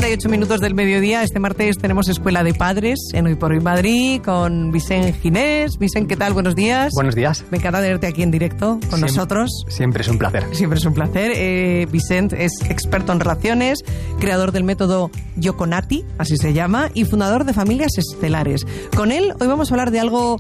38 minutos del mediodía. Este martes tenemos Escuela de Padres en Hoy por Hoy Madrid con Vicent Ginés. Vicent, ¿qué tal? Buenos días. Buenos días. Me encanta tenerte aquí en directo con nosotros. Siempre es un placer. Siempre es un placer. Vicent es experto en relaciones, creador del método Yoconati, así se llama, y fundador de Familias Estelares. Con él hoy vamos a hablar de algo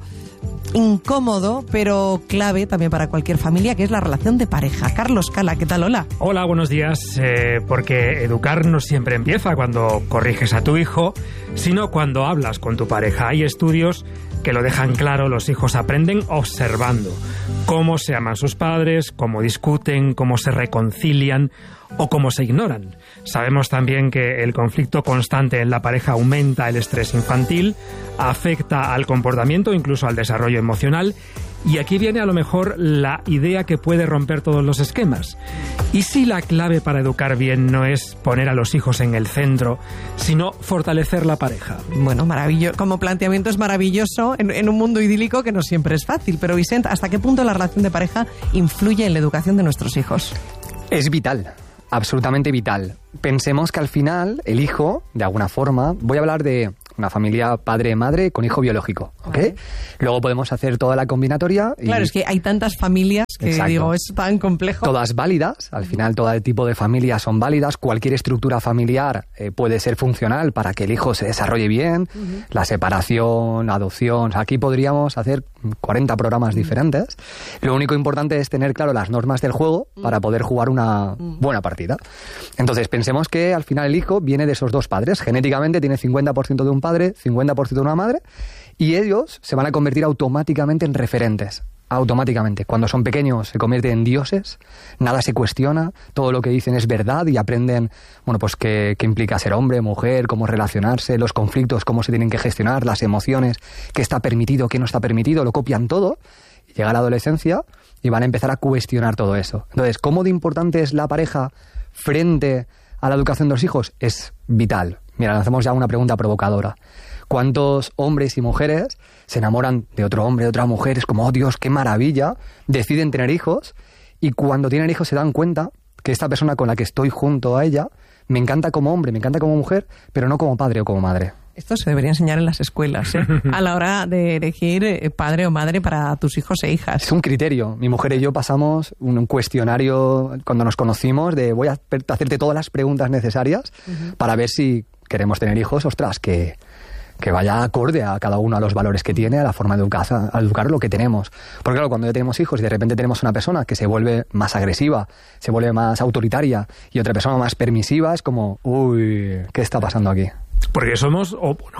incómodo, pero clave también para cualquier familia, que es la relación de pareja. Carlos Cala, ¿qué tal? Hola. Hola, buenos días. Porque educar no siempre empieza cuando corriges a tu hijo, sino cuando hablas con tu pareja. Hay estudios que lo dejan claro, los hijos aprenden observando cómo se aman sus padres, cómo discuten, cómo se reconcilian o cómo se ignoran. Sabemos también que el conflicto constante en la pareja aumenta el estrés infantil, afecta al comportamiento, incluso al desarrollo emocional. Y aquí viene a lo mejor la idea que puede romper todos los esquemas. ¿Y si la clave para educar bien no es poner a los hijos en el centro, sino fortalecer la pareja? Bueno, maravilloso. Como planteamiento es maravilloso en un mundo idílico que no siempre es fácil. Pero Vicent, ¿hasta qué punto la relación de pareja influye en la educación de nuestros hijos? Es vital. Absolutamente vital. Pensemos que al final el hijo, de alguna forma, voy a hablar de una familia padre-madre con hijo biológico, ¿ok? Vale. Luego podemos hacer toda la combinatoria. Claro, es que hay tantas familias que Exacto. digo, es tan complejo. Todas válidas, al final todo el tipo de familias son válidas, cualquier estructura familiar puede ser funcional para que el hijo se desarrolle bien, la separación, adopción, aquí podríamos hacer 40 programas diferentes. Lo único importante es tener claro las normas del juego para poder jugar una buena partida. Entonces pensemos que al final el hijo viene de esos dos padres, genéticamente tiene 50% de un padre, 50% de una madre, y ellos se van a convertir automáticamente en referentes. Automáticamente. Cuando son pequeños se convierten en dioses, nada se cuestiona, todo lo que dicen es verdad y aprenden, bueno, pues qué implica ser hombre, mujer, cómo relacionarse, los conflictos, cómo se tienen que gestionar, las emociones, qué está permitido, qué no está permitido, lo copian todo, y llega la adolescencia y van a empezar a cuestionar todo eso. Entonces, ¿cómo de importante es la pareja frente a la educación de los hijos? Es vital. Mira, lanzamos ya una pregunta provocadora. ¿Cuántos hombres y mujeres se enamoran de otro hombre, de otra mujer? Es como, oh Dios, qué maravilla. Deciden tener hijos y cuando tienen hijos se dan cuenta que esta persona con la que estoy junto a ella me encanta como hombre, me encanta como mujer, pero no como padre o como madre. Esto se debería enseñar en las escuelas, a la hora de elegir padre o madre para tus hijos e hijas. Es un criterio. Mi mujer y yo pasamos un cuestionario cuando nos conocimos de voy a hacerte todas las preguntas necesarias para ver si queremos tener hijos, ostras, que vaya acorde a cada uno, a los valores que tiene, a la forma de educar lo que tenemos. Porque claro, cuando ya tenemos hijos y de repente tenemos una persona que se vuelve más agresiva, se vuelve más autoritaria y otra persona más permisiva, es como, uy, ¿qué está pasando aquí? Porque somos,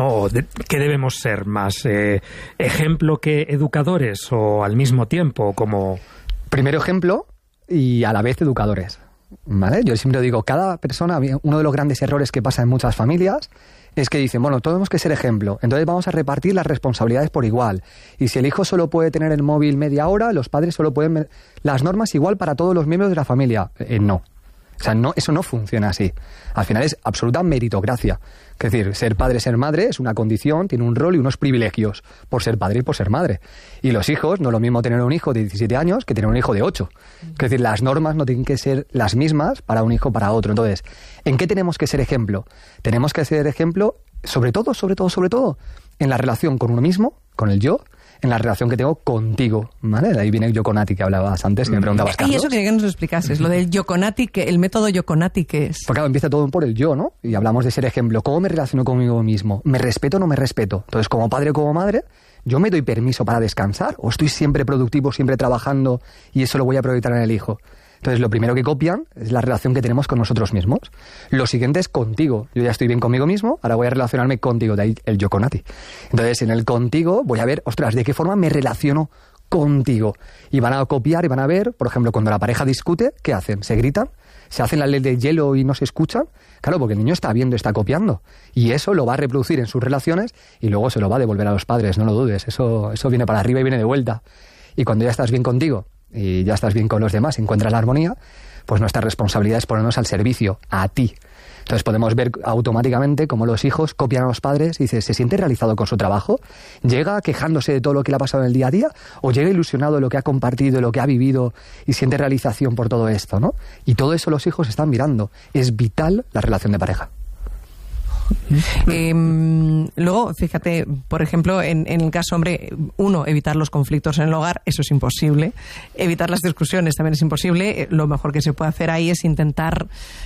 ¿qué debemos ser? ¿Más ejemplo que educadores o al mismo tiempo? Como... Primero ejemplo y a la vez educadores, ¿vale? Yo siempre digo, cada persona, uno de los grandes errores que pasa en muchas familias es que dicen, bueno, tenemos que ser ejemplo, entonces vamos a repartir las responsabilidades por igual. Y si el hijo solo puede tener el móvil media hora, los padres solo pueden... Las normas igual para todos los miembros de la familia. No. O sea, no, eso no funciona así. Al final es absoluta meritocracia. Es decir, ser padre, ser madre es una condición, tiene un rol y unos privilegios por ser padre y por ser madre. Y los hijos, no es lo mismo tener un hijo de 17 años que tener un hijo de 8. Es decir, las normas no tienen que ser las mismas para un hijo o para otro. Entonces, ¿en qué tenemos que ser ejemplo? Tenemos que ser ejemplo, sobre todo, en la relación con uno mismo, con el yo, en la relación que tengo contigo, ¿vale? De ahí viene el Yoconati que hablabas antes, que me preguntabas, Carlos. Y eso quería que nos explicases, lo del Yoconati, el método Yoconati, ¿qué es? Porque claro, empieza todo por el yo, ¿no? Y hablamos de ser ejemplo. ¿Cómo me relaciono conmigo mismo? ¿Me respeto o no me respeto? Entonces, como padre o como madre, ¿yo me doy permiso para descansar? ¿O estoy siempre productivo, siempre trabajando y eso lo voy a proyectar en el hijo? Entonces, lo primero que copian es la relación que tenemos con nosotros mismos. Lo siguiente es contigo. Yo ya estoy bien conmigo mismo, ahora voy a relacionarme contigo, de ahí el Yoconati. Entonces, en el contigo voy a ver, ostras, ¿de qué forma me relaciono contigo? Y van a copiar y van a ver, por ejemplo, cuando la pareja discute, ¿qué hacen? ¿Se gritan? ¿Se hacen la ley de hielo y no se escuchan? Claro, porque el niño está viendo, está copiando. Y eso lo va a reproducir en sus relaciones y luego se lo va a devolver a los padres, no lo dudes. Eso viene para arriba y viene de vuelta. Y cuando ya estás bien contigo y ya estás bien con los demás, encuentras la armonía, pues nuestra responsabilidad es ponernos al servicio, a ti. Entonces podemos ver automáticamente cómo los hijos copian a los padres y se siente realizado con su trabajo, llega quejándose de todo lo que le ha pasado en el día a día o llega ilusionado de lo que ha compartido, de lo que ha vivido y siente realización por todo esto, ¿no? Y todo eso los hijos están mirando. Es vital la relación de pareja. Luego, fíjate, por ejemplo, en el caso, hombre, evitar los conflictos en el hogar, eso es imposible. Evitar las discusiones también es imposible. Lo mejor que se puede hacer ahí es intentar,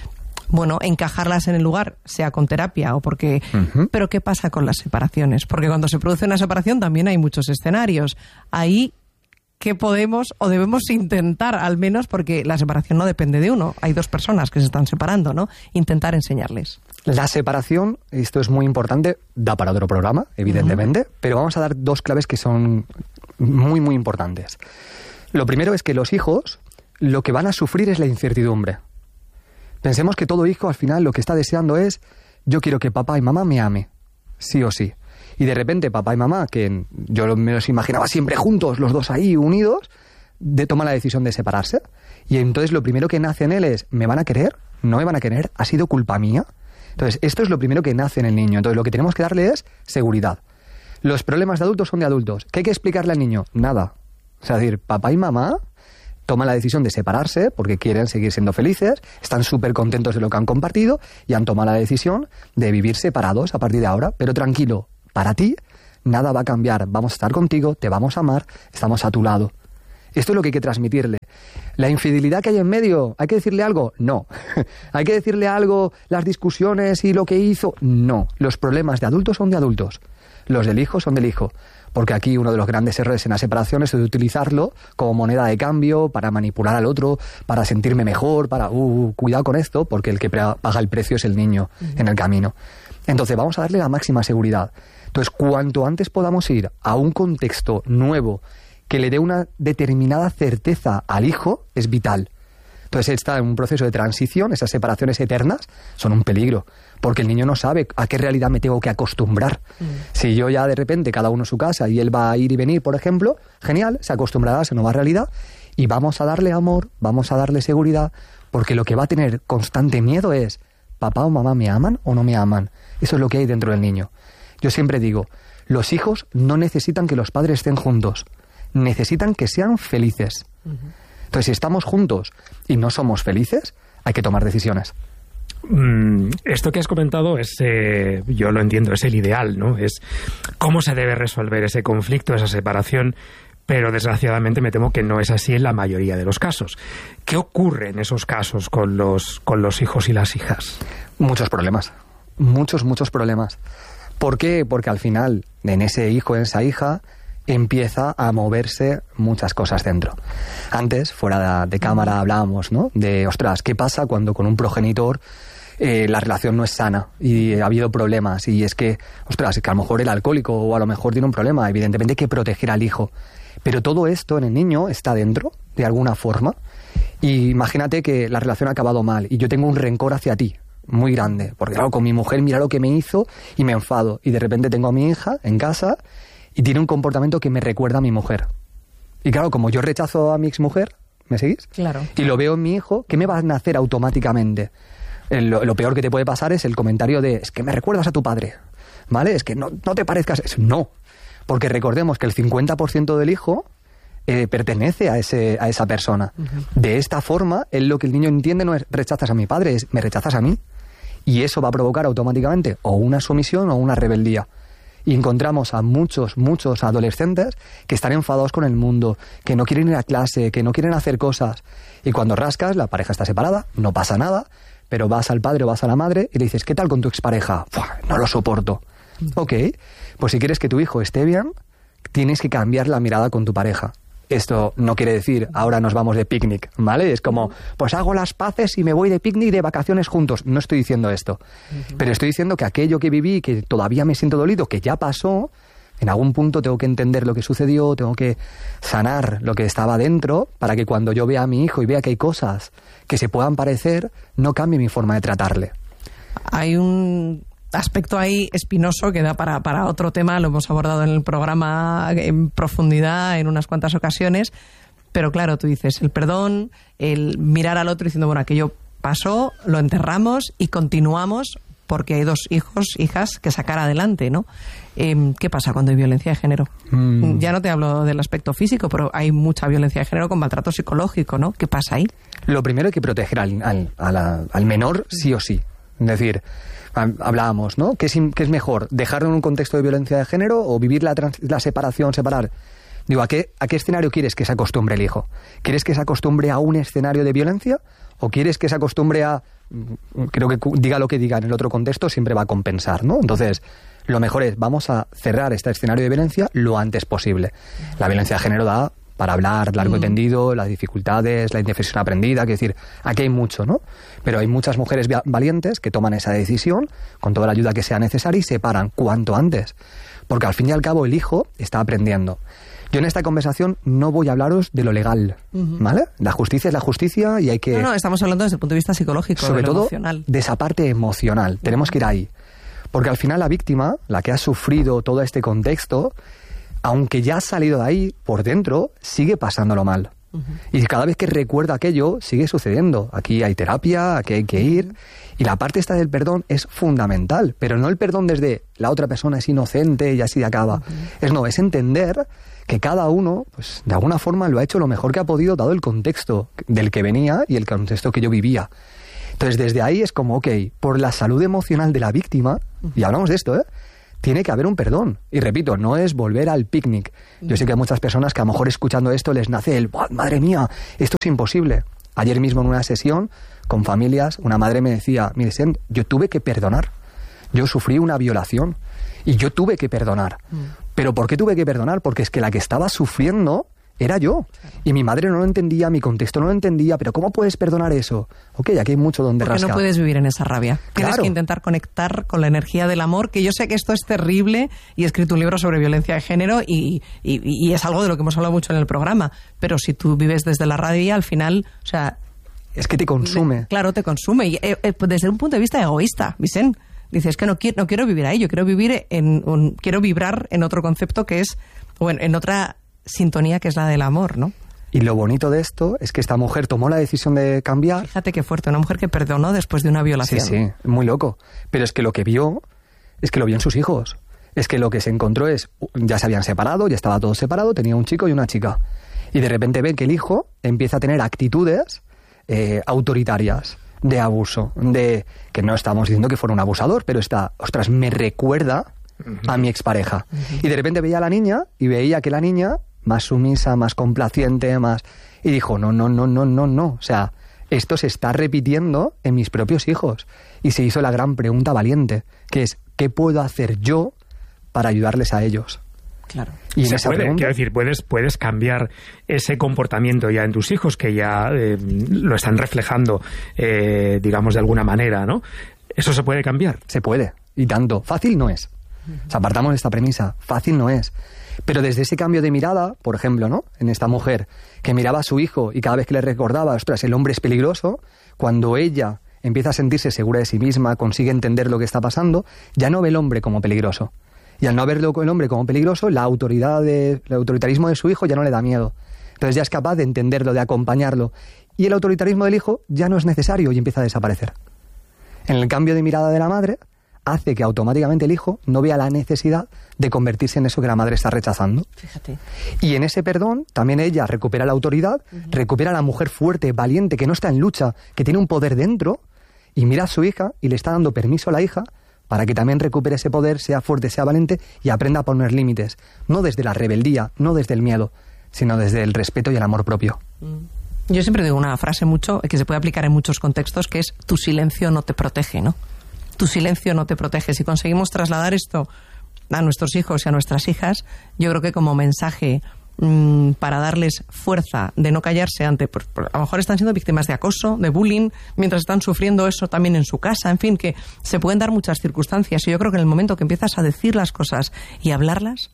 encajarlas en el lugar, sea con terapia o porque... Pero ¿qué pasa con las separaciones? Porque cuando se produce una separación también hay muchos escenarios. Ahí, ¿qué podemos o debemos intentar, al menos, porque la separación no depende de uno? Hay dos personas que se están separando, ¿no? Intentar enseñarles. La separación, esto es muy importante, da para otro programa, evidentemente, pero vamos a dar dos claves que son muy, muy importantes. Lo primero es que los hijos lo que van a sufrir es la incertidumbre. Pensemos que todo hijo al final lo que está deseando es: yo quiero que papá y mamá me ame, sí o sí. Y de repente papá y mamá, que yo me los imaginaba siempre juntos, los dos ahí unidos, toman la decisión de separarse. Y entonces lo primero que nace en él es: ¿me van a querer? ¿No me van a querer? ¿Ha sido culpa mía? Entonces esto es lo primero que nace en el niño. Entonces lo que tenemos que darle es seguridad. Los problemas de adultos son de adultos. ¿Qué hay que explicarle al niño? Nada. Es decir, papá y mamá toman la decisión de separarse porque quieren seguir siendo felices, están súper contentos de lo que han compartido y han tomado la decisión de vivir separados a partir de ahora. Pero tranquilo, para ti nada va a cambiar, vamos a estar contigo, te vamos a amar, estamos a tu lado. Esto es lo que hay que transmitirle. ¿La infidelidad que hay en medio, hay que decirle algo? No. ¿Hay que decirle algo, las discusiones y lo que hizo? No. Los problemas de adultos son de adultos. Los del hijo son del hijo. Porque aquí uno de los grandes errores en la separación es de utilizarlo como moneda de cambio para manipular al otro, para sentirme mejor, para... cuidado con esto, porque el que paga el precio es el niño en el camino. Entonces vamos a darle la máxima seguridad. Entonces, cuanto antes podamos ir a un contexto nuevo que le dé una determinada certeza al hijo, es vital. Entonces está en un proceso de transición, esas separaciones eternas son un peligro, porque el niño no sabe a qué realidad me tengo que acostumbrar. Si yo ya de repente, cada uno a su casa, y él va a ir y venir, por ejemplo, genial, se acostumbrará a esa nueva realidad, y vamos a darle amor, vamos a darle seguridad, porque lo que va a tener constante miedo es: ¿papá o mamá me aman o no me aman? Eso es lo que hay dentro del niño. Yo siempre digo, los hijos no necesitan que los padres estén juntos, necesitan que sean felices. Entonces, si estamos juntos y no somos felices, hay que tomar decisiones. Esto que has comentado es, yo lo entiendo, es el ideal, ¿no? Es cómo se debe resolver ese conflicto, esa separación, pero desgraciadamente me temo que no es así en la mayoría de los casos. ¿Qué ocurre en esos casos con los hijos y las hijas? Muchos problemas, muchos problemas. ¿Por qué? Porque al final, en ese hijo, en esa hija, empieza a moverse muchas cosas dentro. Antes, fuera de cámara, hablábamos, ¿no? De, ostras, ¿qué pasa cuando con un progenitor la relación no es sana y ha habido problemas? Y es que, ostras, que a lo mejor el alcohólico o a lo mejor tiene un problema. Evidentemente hay que proteger al hijo. Pero todo esto en el niño está dentro, de alguna forma. Y imagínate que la relación ha acabado mal y yo tengo un rencor hacia ti muy grande. Porque claro, con mi mujer mira lo que me hizo y me enfado. Y de repente tengo a mi hija en casa y tiene un comportamiento que me recuerda a mi mujer. Y claro, como yo rechazo a mi exmujer, ¿me seguís? Claro. Y lo veo en mi hijo, ¿qué me va a nacer automáticamente? Lo peor que te puede pasar es el comentario de: es que me recuerdas a tu padre, ¿vale? Es que no te parezcas... No, porque recordemos que el 50% del hijo pertenece a esa persona. De esta forma, lo que el niño entiende no es rechazas a mi padre, es me rechazas a mí. Y eso va a provocar automáticamente o una sumisión o una rebeldía. Y encontramos a muchos adolescentes que están enfadados con el mundo, que no quieren ir a clase, que no quieren hacer cosas. Y cuando rascas, la pareja está separada, no pasa nada, pero vas al padre o vas a la madre y le dices: ¿qué tal con tu expareja? No lo soporto. Ok, pues si quieres que tu hijo esté bien, tienes que cambiar la mirada con tu pareja. Esto no quiere decir ahora nos vamos de picnic, ¿vale? Es como, pues hago las paces y me voy de picnic, de vacaciones juntos. No estoy diciendo esto. Pero estoy diciendo que aquello que viví, que todavía me siento dolido, que ya pasó, en algún punto tengo que entender lo que sucedió, tengo que sanar lo que estaba dentro, para que cuando yo vea a mi hijo y vea que hay cosas que se puedan parecer, no cambie mi forma de tratarle. Hay un aspecto ahí espinoso que da para otro tema, lo hemos abordado en el programa en profundidad en unas cuantas ocasiones, pero claro, tú dices el perdón, el mirar al otro diciendo, bueno, aquello pasó, lo enterramos y continuamos porque hay dos hijos, hijas que sacar adelante, ¿no? ¿Qué pasa cuando hay violencia de género? Ya no te hablo del aspecto físico, pero hay mucha violencia de género con maltrato psicológico, ¿no? ¿Qué pasa ahí? Lo primero hay que proteger al menor sí o sí. Es decir, hablábamos, ¿no? ¿Qué es mejor? ¿Dejarlo en un contexto de violencia de género o vivir la separación, separar? Digo, ¿a qué escenario quieres que se acostumbre el hijo? ¿Quieres que se acostumbre a un escenario de violencia? ¿O quieres que se acostumbre a... Creo que diga lo que diga en el otro contexto, siempre va a compensar, ¿no? Entonces, lo mejor es, vamos a cerrar este escenario de violencia lo antes posible. La violencia de género da para hablar largo y tendido, las dificultades, la indefensión aprendida, quiero decir, aquí hay mucho, ¿no? Pero hay muchas mujeres valientes que toman esa decisión con toda la ayuda que sea necesaria y se paran cuanto antes. Porque al fin y al cabo el hijo está aprendiendo. Yo en esta conversación no voy a hablaros de lo legal, ¿vale? La justicia es la justicia y hay que... No, estamos hablando desde el punto de vista psicológico, sobre de lo todo emocional. De esa parte emocional. Tenemos que ir ahí. Porque al final la víctima, la que ha sufrido todo este contexto, aunque ya ha salido de ahí, por dentro, sigue pasándolo mal. Y cada vez que recuerda aquello, sigue sucediendo. Aquí hay terapia, aquí hay que ir. Y la parte esta del perdón es fundamental. Pero no el perdón desde la otra persona es inocente y así acaba. Es entender que cada uno, pues de alguna forma lo ha hecho lo mejor que ha podido, dado el contexto del que venía y el contexto que yo vivía. Entonces, desde ahí es como, ok, por la salud emocional de la víctima, y hablamos de esto, tiene que haber un perdón. Y repito, no es volver al picnic. Yo sé que hay muchas personas que a lo mejor escuchando esto les nace el, madre mía, esto es imposible. Ayer mismo en una sesión con familias, una madre me decía, mire, Sen, yo tuve que perdonar. Yo sufrí una violación y yo tuve que perdonar. ¿Pero por qué tuve que perdonar? Porque es que la que estaba sufriendo era yo. Y mi madre no lo entendía, mi contexto no lo entendía, pero ¿cómo puedes perdonar eso? Ok, aquí hay mucho donde rascar. Porque no puedes vivir en esa rabia. Tienes que intentar conectar con la energía del amor, que yo sé que esto es terrible y he escrito un libro sobre violencia de género y es algo de lo que hemos hablado mucho en el programa. Pero si tú vives desde la rabia, al final, o sea... Es que te consume. Claro, te consume. Y desde un punto de vista egoísta, Vicent. Dices que no quiero vivir ahí, yo quiero vivir quiero vibrar en otro concepto que es, o en otra sintonía que es la del amor, ¿no? Y lo bonito de esto es que esta mujer tomó la decisión de cambiar. Fíjate qué fuerte, una mujer que perdonó después de una violación. Sí, muy loco. Pero es que lo que vio, es que lo vio en sus hijos. Es que lo que se encontró es, ya se habían separado, ya estaba todo separado, tenía un chico y una chica. Y de repente ve que el hijo empieza a tener actitudes autoritarias, de abuso, de que no estamos diciendo que fuera un abusador, pero me recuerda a mi expareja. Y de repente veía a la niña y veía que la niña, más sumisa, más complaciente, y dijo, no. O sea, esto se está repitiendo en mis propios hijos. Y se hizo la gran pregunta valiente, que es, ¿qué puedo hacer yo para ayudarles a ellos? Claro. Y se puede, quiero decir, puedes cambiar ese comportamiento ya en tus hijos, que ya lo están reflejando, digamos, de alguna manera, ¿no? ¿Eso se puede cambiar? Se puede, y tanto. Fácil no es. O sea, partamos de esta premisa. Fácil no es. Pero desde ese cambio de mirada, por ejemplo, ¿no? En esta mujer que miraba a su hijo y cada vez que le recordaba, ostras, el hombre es peligroso, cuando ella empieza a sentirse segura de sí misma, consigue entender lo que está pasando, ya no ve el hombre como peligroso. Y al no verlo el hombre como peligroso, el autoritarismo de su hijo ya no le da miedo. Entonces ya es capaz de entenderlo, de acompañarlo. Y el autoritarismo del hijo ya no es necesario y empieza a desaparecer. En el cambio de mirada de la madre, hace que automáticamente el hijo no vea la necesidad de convertirse en eso que la madre está rechazando. Fíjate. Y en ese perdón, también ella recupera la autoridad, recupera a la mujer fuerte, valiente, que no está en lucha, que tiene un poder dentro, y mira a su hija y le está dando permiso a la hija para que también recupere ese poder, sea fuerte, sea valiente y aprenda a poner límites. No desde la rebeldía, no desde el miedo, sino desde el respeto y el amor propio. Yo siempre digo una frase mucho que se puede aplicar en muchos contextos, que es: tu silencio no te protege, ¿no? Tu silencio no te protege. Si conseguimos trasladar esto a nuestros hijos y a nuestras hijas, yo creo que como mensaje para darles fuerza de no callarse ante, a lo mejor están siendo víctimas de acoso, de bullying, mientras están sufriendo eso también en su casa, en fin, que se pueden dar muchas circunstancias. Y yo creo que en el momento que empiezas a decir las cosas y hablarlas,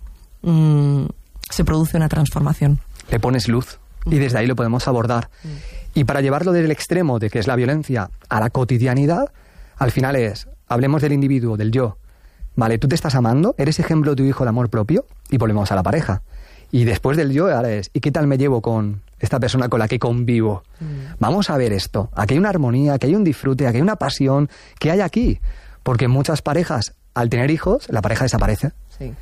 se produce una transformación. Le pones luz y desde ahí lo podemos abordar. Y para llevarlo del extremo de que es la violencia a la cotidianidad, al final hablemos del individuo, del yo. Vale, tú te estás amando, eres ejemplo de tu hijo de amor propio, y volvemos a la pareja. Y después del yo, ahora ¿y qué tal me llevo con esta persona con la que convivo? Vamos a ver esto. Aquí hay una armonía, aquí hay un disfrute, aquí hay una pasión. ¿Qué hay aquí? Porque muchas parejas, al tener hijos, la pareja desaparece. Sí.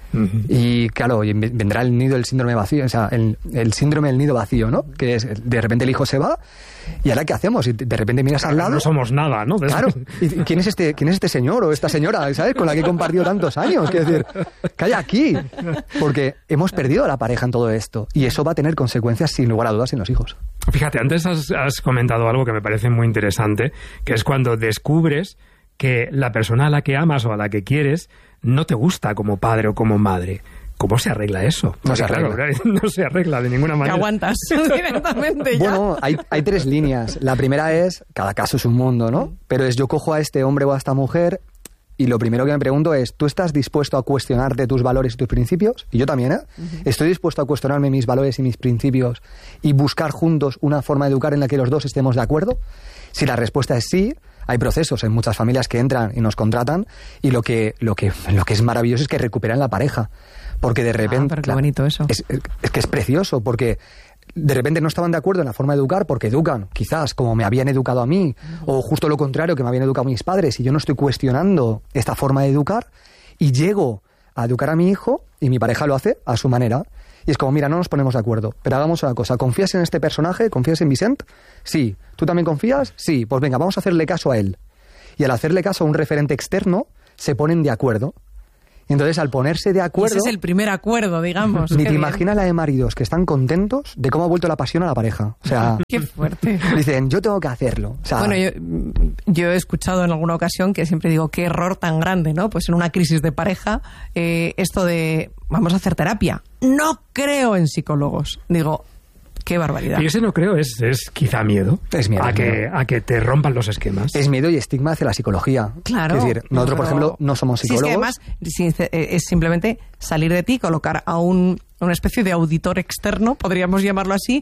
Y claro, vendrá el nido del síndrome vacío, o sea, el síndrome del nido vacío, ¿no? Que es, de repente el hijo se va, y ahora ¿qué hacemos? Y de repente miras al lado. No somos nada, ¿no? Claro. ¿Y quién es este señor o esta señora, ¿sabes? Con la que he compartido tantos años. Quiero decir, ¿qué hay aquí? Porque hemos perdido a la pareja en todo esto. Y eso va a tener consecuencias, sin lugar a dudas, en los hijos. Fíjate, antes has comentado algo que me parece muy interesante, que es cuando descubres que la persona a la que amas o a la que quieres no te gusta como padre o como madre. ¿Cómo se arregla eso? No se arregla. Claro, no se arregla de ninguna manera. Te aguantas directamente ya. Bueno, hay 3 líneas. La primera es, cada caso es un mundo, ¿no? Pero es, yo cojo a este hombre o a esta mujer y lo primero que me pregunto es, ¿tú estás dispuesto a cuestionarte tus valores y tus principios? Y yo también, ¿eh? ¿Estoy dispuesto a cuestionarme mis valores y mis principios y buscar juntos una forma de educar en la que los dos estemos de acuerdo? Si la respuesta es sí, hay procesos en muchas familias que entran y nos contratan, y lo que es maravilloso es que recuperan la pareja. Porque de repente... pero qué bonito eso. Es que es precioso, porque de repente no estaban de acuerdo en la forma de educar, porque educan quizás como me habían educado a mí, o justo lo contrario, que me habían educado mis padres, y yo no estoy cuestionando esta forma de educar, y llego a educar a mi hijo, y mi pareja lo hace a su manera. Y es como, mira, no nos ponemos de acuerdo, pero hagamos una cosa. ¿Confías en este personaje? ¿Confías en Vicent? Sí. ¿Tú también confías? Sí. Pues venga, vamos a hacerle caso a él. Y al hacerle caso a un referente externo, se ponen de acuerdo. Y entonces, al ponerse de acuerdo... Y ese es el primer acuerdo, digamos. Ni te imaginas la de maridos que están contentos de cómo ha vuelto la pasión a la pareja. O sea... ¡Qué fuerte! Dicen, yo tengo que hacerlo. O sea, bueno, yo he escuchado en alguna ocasión que siempre digo, qué error tan grande, ¿no? Pues en una crisis de pareja, esto de, vamos a hacer terapia. No creo en psicólogos. Digo... Qué barbaridad. Y ese no creo, es quizá miedo. Es miedo. A que te rompan los esquemas. Es miedo y estigma hacia la psicología. Claro. Es decir, nosotros, por ejemplo, no somos psicólogos. Sí, es que además es simplemente salir de ti, colocar a una especie de auditor externo, podríamos llamarlo así,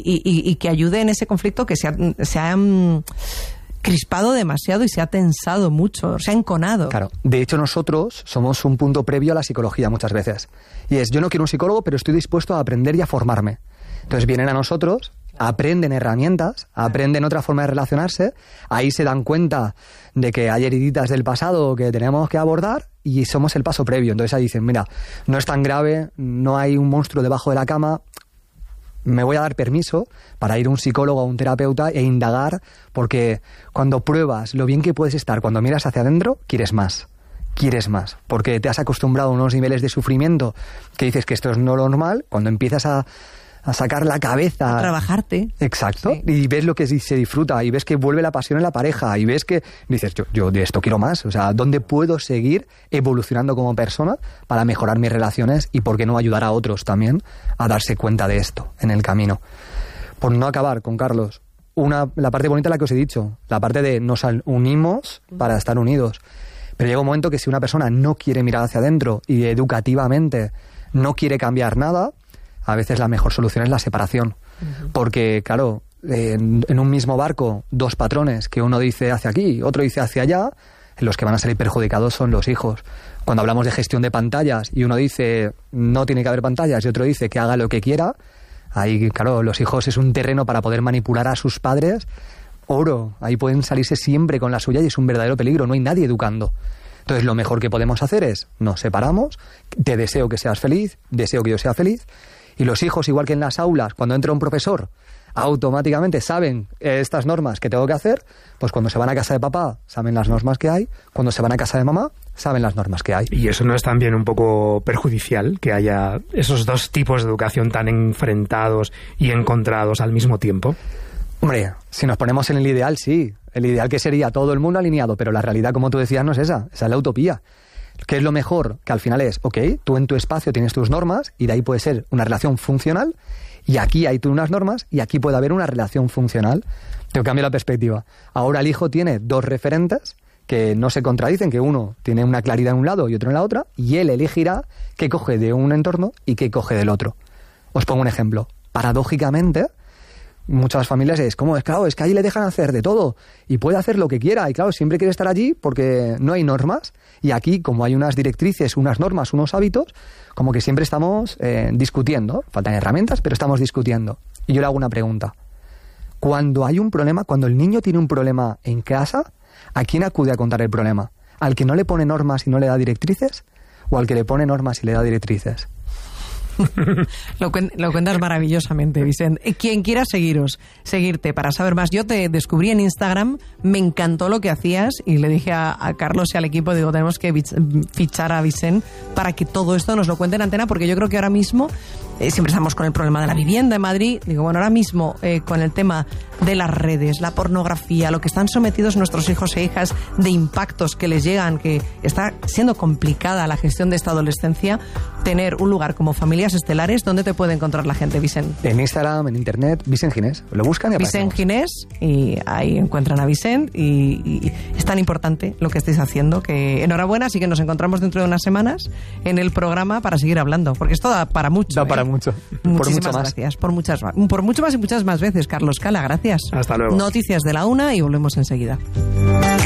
y que ayude en ese conflicto que se ha crispado demasiado y se ha tensado mucho, se ha enconado. Claro. De hecho, nosotros somos un punto previo a la psicología muchas veces. Y es, yo no quiero un psicólogo, pero estoy dispuesto a aprender y a formarme. Entonces vienen a nosotros, aprenden herramientas, aprenden otra forma de relacionarse, ahí se dan cuenta de que hay heriditas del pasado que tenemos que abordar y somos el paso previo. Entonces ahí dicen, mira, no es tan grave, no hay un monstruo debajo de la cama, me voy a dar permiso para ir a un psicólogo o un terapeuta e indagar, porque cuando pruebas lo bien que puedes estar, cuando miras hacia adentro, quieres más, porque te has acostumbrado a unos niveles de sufrimiento que dices que esto es no lo normal, cuando empiezas a sacar la cabeza. A trabajarte. Exacto. Sí. Y ves lo que se disfruta, y ves que vuelve la pasión en la pareja, y ves que dices, yo de esto quiero más. O sea, ¿dónde puedo seguir evolucionando como persona para mejorar mis relaciones y por qué no ayudar a otros también a darse cuenta de esto en el camino? Por no acabar con Carlos, la parte bonita es la que os he dicho, la parte de nos unimos para estar unidos. Pero llega un momento que si una persona no quiere mirar hacia adentro y educativamente no quiere cambiar nada, a veces la mejor solución es la separación. Porque, claro, en un mismo barco, 2 patrones, que uno dice hacia aquí, otro dice hacia allá, los que van a salir perjudicados son los hijos. Cuando hablamos de gestión de pantallas y uno dice no tiene que haber pantallas y otro dice que haga lo que quiera, ahí, claro, los hijos es un terreno para poder manipular a sus padres. Oro, ahí pueden salirse siempre con la suya y es un verdadero peligro, no hay nadie educando. Entonces lo mejor que podemos hacer es, nos separamos, te deseo que seas feliz, deseo que yo sea feliz. Y los hijos, igual que en las aulas, cuando entra un profesor, automáticamente saben estas normas que tengo que hacer, pues cuando se van a casa de papá saben las normas que hay, cuando se van a casa de mamá saben las normas que hay. ¿Y eso no es también un poco perjudicial, que haya esos 2 tipos de educación tan enfrentados y encontrados al mismo tiempo? Hombre, si nos ponemos en el ideal, sí. El ideal que sería todo el mundo alineado, pero la realidad, como tú decías, no es esa es la utopía. ¿Qué es lo mejor? Que al final es, ok, tú en tu espacio tienes tus normas y de ahí puede ser una relación funcional y aquí hay tú unas normas y aquí puede haber una relación funcional. Te cambia la perspectiva. Ahora el hijo tiene 2 referentes que no se contradicen, que uno tiene una claridad en un lado y otro en la otra, y él elegirá qué coge de un entorno y qué coge del otro. Os pongo un ejemplo. Paradójicamente, muchas familias es como, claro, es que ahí le dejan hacer de todo y puede hacer lo que quiera y claro, siempre quiere estar allí porque no hay normas y aquí como hay unas directrices, unas normas, unos hábitos, como que siempre estamos discutiendo, faltan herramientas, pero estamos discutiendo. Y yo le hago una pregunta. Cuando hay un problema, cuando el niño tiene un problema en casa, ¿a quién acude a contar el problema? ¿Al que no le pone normas y no le da directrices? o al que le pone normas y le da directrices. Lo cuentas maravillosamente, Vicente. Quien quiera seguirte para saber más. Yo te descubrí en Instagram, me encantó lo que hacías y le dije a Carlos y al equipo, digo, tenemos que fichar a Vicente para que todo esto nos lo cuente en antena, porque yo creo que ahora mismo siempre estamos con el problema de la vivienda en Madrid. Digo, bueno, ahora mismo con el tema de las redes, la pornografía, lo que están sometidos nuestros hijos e hijas, de impactos que les llegan, que está siendo complicada la gestión de esta adolescencia, tener un lugar como Familias Estelares. ¿Dónde te puede encontrar la gente, Vicente? En Instagram, en internet, Vicente Ginés. Lo buscan y aparecemos. Vicente Ginés, y ahí encuentran a Vicente, y es tan importante lo que estáis haciendo, que enhorabuena. Así que nos encontramos dentro de unas semanas en el programa para seguir hablando, porque esto da para mucho. Da para mucho. Muchísimas gracias. Por mucho más y muchas más veces, Carlos Cala. Gracias. Hasta luego. Noticias de la 1 y volvemos enseguida.